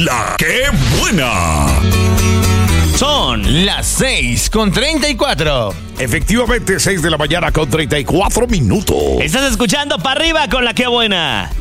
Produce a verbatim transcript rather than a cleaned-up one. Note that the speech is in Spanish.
La que buena. Son las seis con treinta y cuatro. Efectivamente, seis de la mañana con treinta y cuatro minutos. Estás escuchando Pa' Arriba con La que buena.